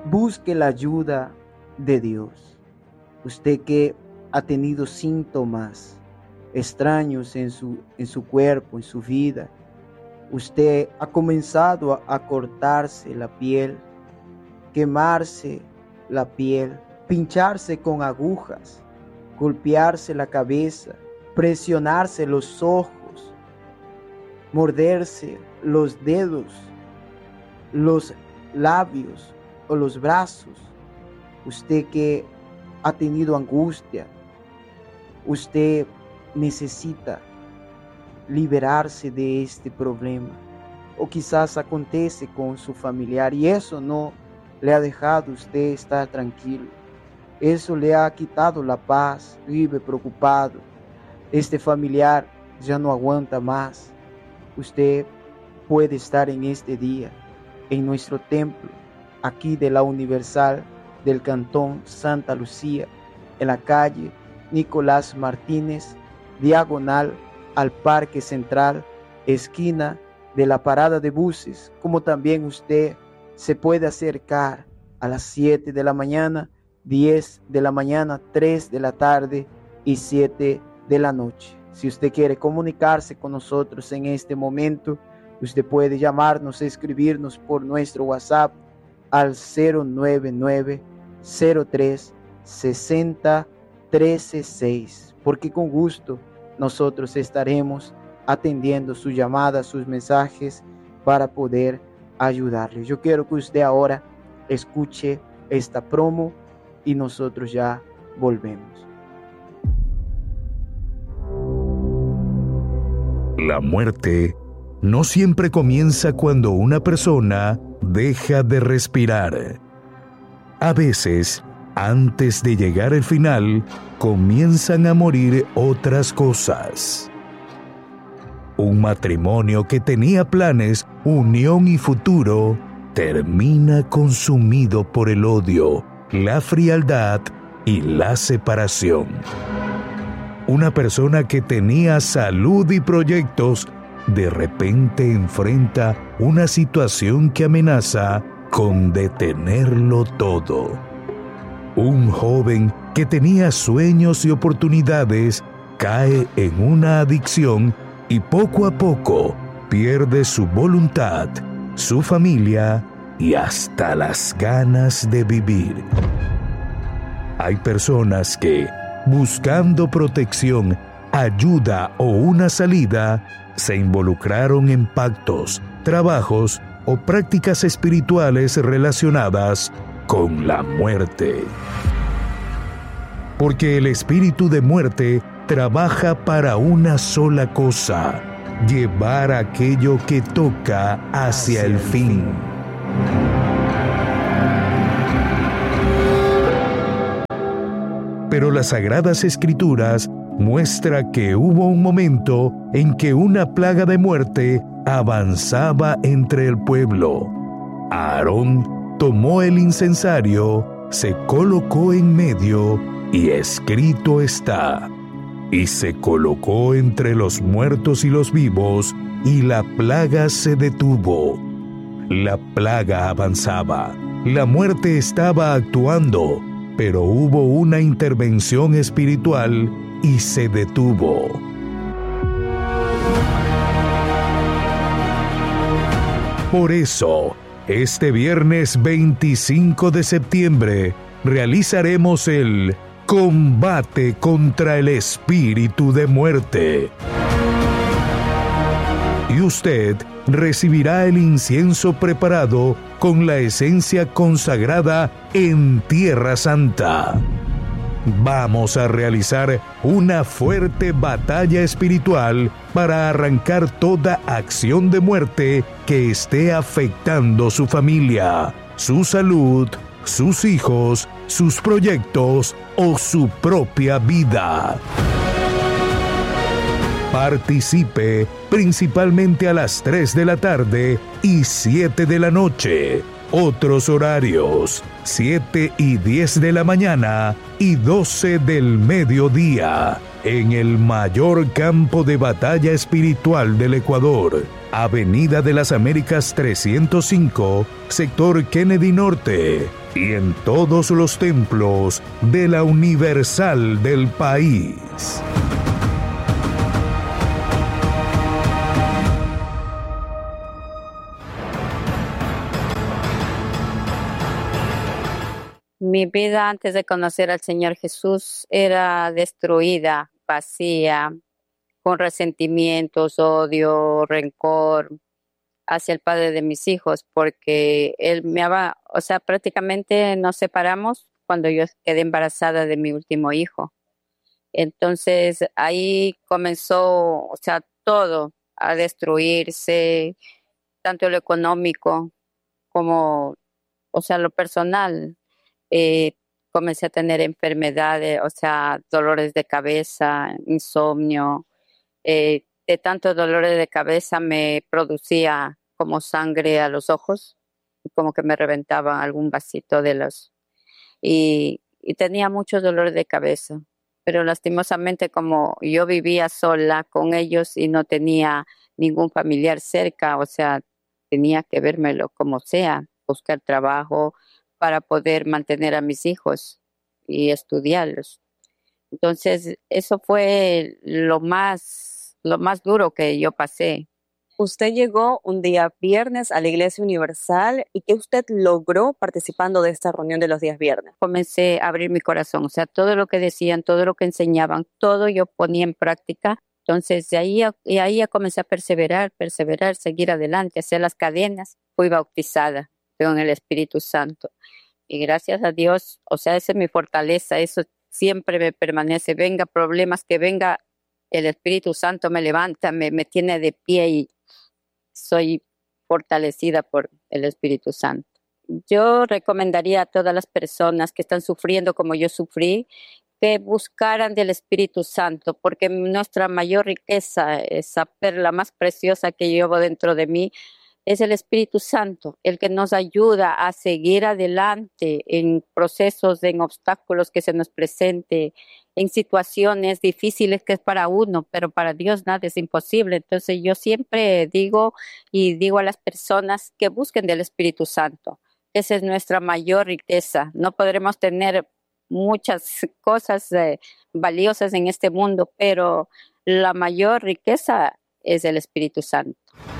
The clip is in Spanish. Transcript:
busque la ayuda de Dios. Usted que ha tenido síntomas extraños en su cuerpo, en su vida. Usted ha comenzado a cortarse la piel, quemarse la piel, pincharse con agujas, golpearse la cabeza, presionarse los ojos, morderse los dedos, los labios o los brazos. Usted que ha tenido angustia, usted necesita liberarse de este problema. O quizás acontece con su familiar y eso no le ha dejado usted estar tranquilo. Eso le ha quitado la paz, vive preocupado. Este familiar ya no aguanta más. Usted puede estar en este día en nuestro templo, aquí de la Universal del Cantón Santa Lucía, en la calle Nicolás Martínez, diagonal al Parque Central, esquina de la parada de buses, como también usted se puede acercar a las 7 de la mañana, 10 de la mañana, 3 de la tarde y 7 de la noche. Si usted quiere comunicarse con nosotros en este momento, usted puede llamarnos, escribirnos por nuestro WhatsApp al 099-03-60-13-6, porque con gusto nosotros estaremos atendiendo sus llamadas, sus mensajes para poder ayudarle. Yo quiero que usted ahora escuche esta promo y nosotros ya volvemos. La muerte no siempre comienza cuando una persona deja de respirar. A veces, antes de llegar al final, comienzan a morir otras cosas. Un matrimonio que tenía planes, unión y futuro, termina consumido por el odio, la frialdad y la separación. Una persona que tenía salud y proyectos, de repente enfrenta una situación que amenaza con detenerlo todo. Un joven que tenía sueños y oportunidades cae en una adicción y poco a poco pierde su voluntad, su familia y hasta las ganas de vivir. Hay personas que, buscando protección, ayuda o una salida, se involucraron en pactos, trabajos o prácticas espirituales relacionadas con la muerte. Porque el espíritu de muerte trabaja para una sola cosa: llevar aquello que toca hacia el fin. Pero las Sagradas Escrituras muestra que hubo un momento en que una plaga de muerte avanzaba entre el pueblo. Aarón tomó el incensario, se colocó en medio y escrito está: y se colocó entre los muertos y los vivos, y la plaga se detuvo. La plaga avanzaba, la muerte estaba actuando, pero hubo una intervención espiritual y se detuvo. Por eso, este viernes 25 de septiembre, realizaremos el combate contra el espíritu de muerte. Y usted recibirá el incienso preparado con la esencia consagrada en Tierra Santa. Vamos a realizar una fuerte batalla espiritual para arrancar toda acción de muerte que esté afectando su familia, su salud, sus hijos, sus proyectos o su propia vida. Participe principalmente a las 3 de la tarde y 7 de la noche. Otros horarios: 7 y 10 de la mañana y 12 del mediodía, en el mayor campo de batalla espiritual del Ecuador, Avenida de las Américas 305, sector Kennedy Norte, y en todos los templos de la Universal del país. Mi vida antes de conocer al Señor Jesús era destruida, vacía, con resentimientos, odio, rencor hacia el padre de mis hijos, porque él me había, o sea, prácticamente nos separamos cuando yo quedé embarazada de mi último hijo. Entonces ahí comenzó, o sea, todo a destruirse, tanto lo económico como, o sea, lo personal. eh, Comencé a tener enfermedades, o sea, dolores de cabeza, insomnio. De tantos dolores de cabeza me producía como sangre a los ojos, como que me reventaba algún vasito de los... Y tenía muchos dolores de cabeza, pero lastimosamente como yo vivía sola con ellos y no tenía ningún familiar cerca, o sea, tenía que vérmelo como sea, buscar trabajo para poder mantener a mis hijos y estudiarlos. Entonces, eso fue lo más duro que yo pasé. Usted llegó un día viernes a la Iglesia Universal y ¿qué usted logró participando de esta reunión de los días viernes? Comencé a abrir mi corazón, o sea, todo lo que decían, todo lo que enseñaban, todo yo ponía en práctica. Entonces, y ahí ya comencé a perseverar, seguir adelante, hacer las cadenas. Fui bautizada con el Espíritu Santo. Y gracias a Dios, o sea, esa es mi fortaleza, eso siempre me permanece. Venga problemas, que venga, el Espíritu Santo me levanta, me tiene de pie y soy fortalecida por el Espíritu Santo. Yo recomendaría a todas las personas que están sufriendo como yo sufrí, que buscaran del Espíritu Santo, porque nuestra mayor riqueza, esa perla más preciosa que llevo dentro de mí, es el Espíritu Santo, el que nos ayuda a seguir adelante en procesos, en obstáculos que se nos presente, en situaciones difíciles que es para uno, pero para Dios nada es imposible. Entonces yo siempre digo y digo a las personas que busquen del Espíritu Santo. Esa es nuestra mayor riqueza. No podremos tener muchas cosas valiosas en este mundo, pero la mayor riqueza es el Espíritu Santo.